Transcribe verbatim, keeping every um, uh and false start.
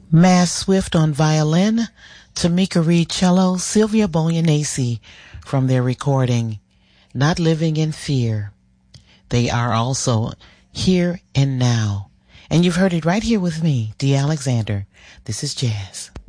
Mass Swift on violin, Tamika Reed cello, Sylvia Boglianese from their recording, Not Living in Fear. They are also Here and Now. And you've heard it right here with me, Dee Alexander. This is Jazz.